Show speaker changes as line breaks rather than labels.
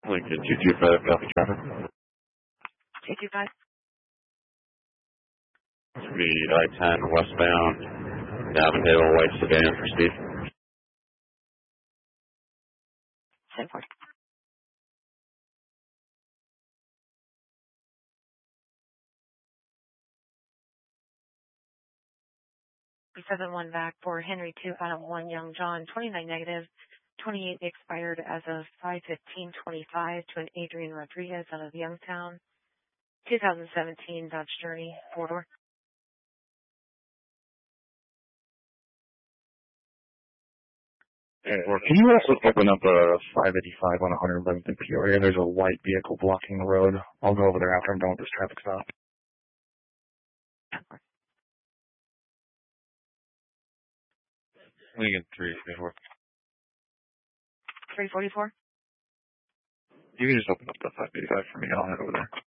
Lincoln 225, copy traffic.
225.
It's going to be I-10 westbound, Avondale, white sedan for speed.
740. B71 back for Henry 2 out of 1 Young John, 29 negative, 28 expired as of 5/15/25 to an Adrian Rodriguez out of Youngstown, 2017 Dodge Journey, 4-door.
Can you also open up a 585 on 111th in Peoria? There's a white vehicle blocking the road. I'll go over there after I'm done with this traffic stop.
Lincoln 344.
344.
You can just open up the 585 for me. I'll head over there.